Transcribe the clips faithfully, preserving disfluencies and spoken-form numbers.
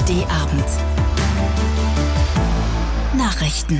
D-Abend. Nachrichten.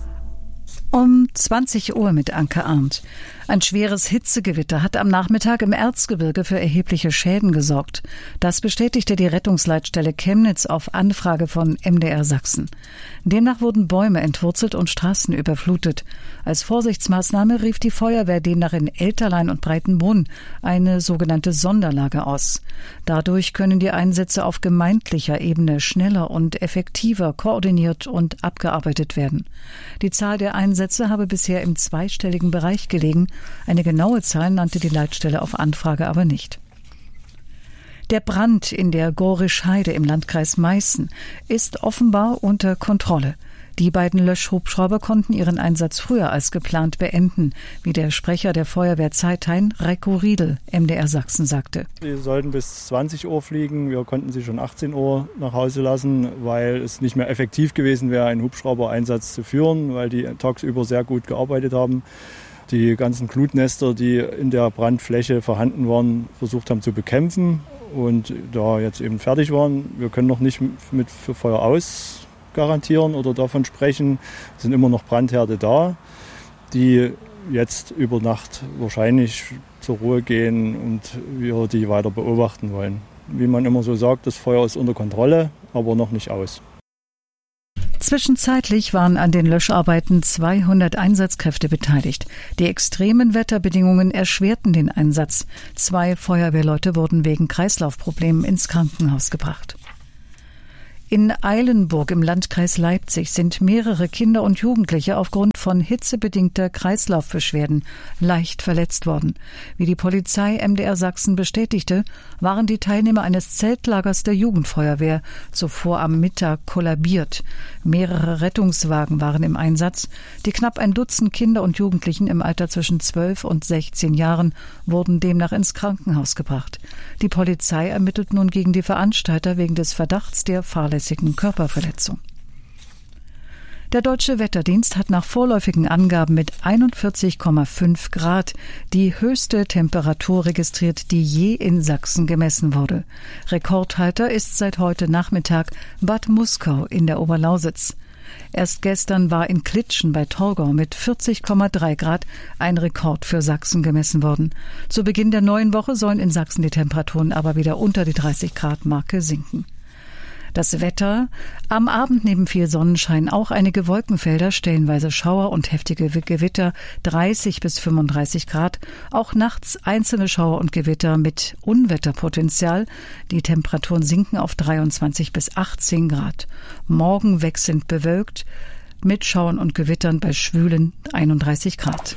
Um zwanzig Uhr mit Anke Arndt. Ein schweres Hitzegewitter hat am Nachmittag im Erzgebirge für erhebliche Schäden gesorgt. Das bestätigte die Rettungsleitstelle Chemnitz auf Anfrage von M D R Sachsen. Demnach wurden Bäume entwurzelt und Straßen überflutet. Als Vorsichtsmaßnahme rief die Feuerwehr demnach in Elterlein und Breitenbrunn eine sogenannte Sonderlage aus. Dadurch können die Einsätze auf gemeindlicher Ebene schneller und effektiver koordiniert und abgearbeitet werden. Die Zahl der Einsätze habe bisher im zweistelligen Bereich gelegen. Eine genaue Zahl nannte die Leitstelle auf Anfrage aber nicht. Der Brand in der Gorisch-Heide im Landkreis Meißen ist offenbar unter Kontrolle. Die beiden Löschhubschrauber konnten ihren Einsatz früher als geplant beenden, wie der Sprecher der Feuerwehr Zeithain, Reiko Riedel, M D R Sachsen, sagte. Sie sollten bis zwanzig Uhr fliegen. Wir konnten sie schon achtzehn Uhr nach Hause lassen, weil es nicht mehr effektiv gewesen wäre, einen Hubschrauber-Einsatz zu führen, weil die tagsüber sehr gut gearbeitet haben. Die ganzen Glutnester, die in der Brandfläche vorhanden waren, versucht haben zu bekämpfen und da jetzt eben fertig waren. Wir können noch nicht mit für Feuer aus garantieren oder davon sprechen. Es sind immer noch Brandherde da, die jetzt über Nacht wahrscheinlich zur Ruhe gehen und wir die weiter beobachten wollen. Wie man immer so sagt, das Feuer ist unter Kontrolle, aber noch nicht aus. Zwischenzeitlich waren an den Löscharbeiten zweihundert Einsatzkräfte beteiligt. Die extremen Wetterbedingungen erschwerten den Einsatz. Zwei Feuerwehrleute wurden wegen Kreislaufproblemen ins Krankenhaus gebracht. In Eilenburg im Landkreis Leipzig sind mehrere Kinder und Jugendliche aufgrund von hitzebedingter Kreislaufbeschwerden leicht verletzt worden. Wie die Polizei M D R Sachsen bestätigte, waren die Teilnehmer eines Zeltlagers der Jugendfeuerwehr zuvor am Mittag kollabiert. Mehrere Rettungswagen waren im Einsatz. Die knapp ein Dutzend Kinder und Jugendlichen im Alter zwischen zwölf und sechzehn Jahren wurden demnach ins Krankenhaus gebracht. Die Polizei ermittelt nun gegen die Veranstalter wegen des Verdachts der fahrlässigen Körperverletzung. Der Deutsche Wetterdienst hat nach vorläufigen Angaben mit einundvierzig Komma fünf Grad die höchste Temperatur registriert, die je in Sachsen gemessen wurde. Rekordhalter ist seit heute Nachmittag Bad Muskau in der Oberlausitz. Erst gestern war in Klitschen bei Torgau mit vierzig Komma drei Grad ein Rekord für Sachsen gemessen worden. Zu Beginn der neuen Woche sollen in Sachsen die Temperaturen aber wieder unter die dreißig Grad Marke sinken. Das Wetter: Am Abend neben viel Sonnenschein auch einige Wolkenfelder, stellenweise Schauer und heftige Gewitter, dreißig bis fünfunddreißig Grad. Auch nachts einzelne Schauer und Gewitter mit Unwetterpotenzial. Die Temperaturen sinken auf dreiundzwanzig bis achtzehn Grad. Morgen wechselnd bewölkt mit Schauern und Gewittern bei schwülen einunddreißig Grad.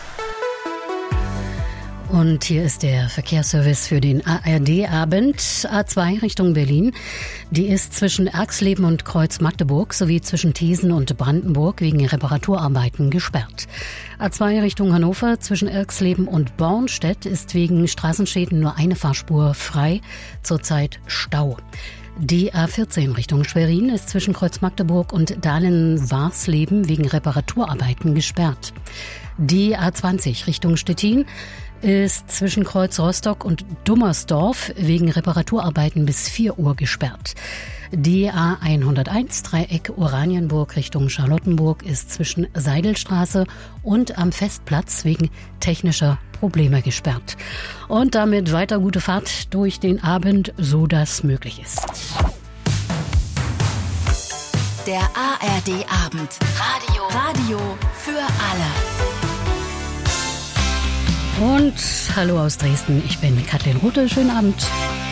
Und hier ist der Verkehrsservice für den A R D-Abend. A zwei Richtung Berlin. Die ist zwischen Erxleben und Kreuz Magdeburg sowie zwischen Thesen und Brandenburg wegen Reparaturarbeiten gesperrt. A zwei Richtung Hannover zwischen Erxleben und Bornstedt ist wegen Straßenschäden nur eine Fahrspur frei. Zurzeit Stau. Die A vierzehn Richtung Schwerin ist zwischen Kreuz Magdeburg und Dahlen-Warsleben wegen Reparaturarbeiten gesperrt. Die A zwanzig Richtung Stettin ist zwischen Kreuz Rostock und Dummersdorf wegen Reparaturarbeiten bis vier Uhr gesperrt. Die A hunderteins Dreieck Oranienburg Richtung Charlottenburg ist zwischen Seidelstraße und am Festplatz wegen technischer Probleme gesperrt. Und damit weiter gute Fahrt durch den Abend, so das möglich ist. Der A R D-Abend. Radio. Radio für alle. Und hallo aus Dresden, ich bin Kathleen Ruthe, schönen Abend.